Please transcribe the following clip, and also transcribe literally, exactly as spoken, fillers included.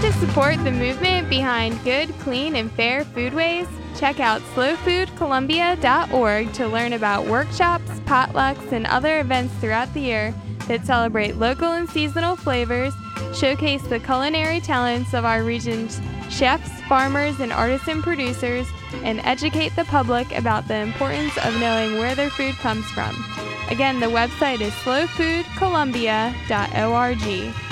to support the movement behind good, clean, and fair foodways? Check out slow food columbia dot org to learn about workshops, potlucks, and other events throughout the year that celebrate local and seasonal flavors, showcase the culinary talents of our region's chefs, farmers, and artisan producers, and educate the public about the importance of knowing where their food comes from. Again, the website is slow food columbia dot org.